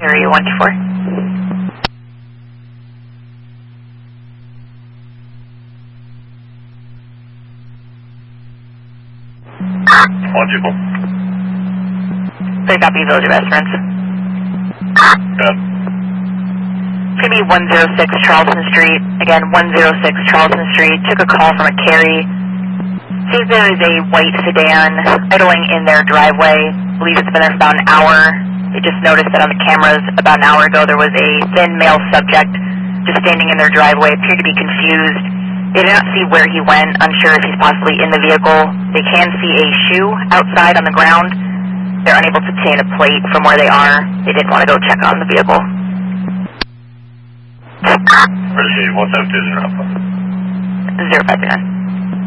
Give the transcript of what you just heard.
Area 124. Logical. They copy Village of Esperance. Yeah. It's going to be 106 Charleston Street. Again, 106 Charleston Street. Took a call from a carry. Seems there is a white sedan idling in their driveway. I believe it's been there for about an hour. They just noticed that on the cameras about an hour ago there was a thin male subject just standing in their driveway. Appeared to be confused. They did not see where he went, unsure if he's possibly in the vehicle. They can see a shoe outside on the ground. They're unable to obtain a plate from where they are. They did want to go check on the vehicle. Appreciate it. What's up, 059? 059.